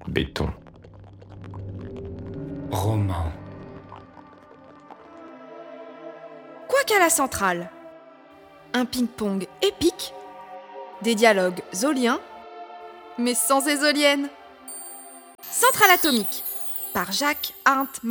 Béton. Roman. Quoi qu'à la centrale, un ping-pong épique, des dialogues zoliens, mais sans ésolienne. Centrale atomique, par Jacques Arndt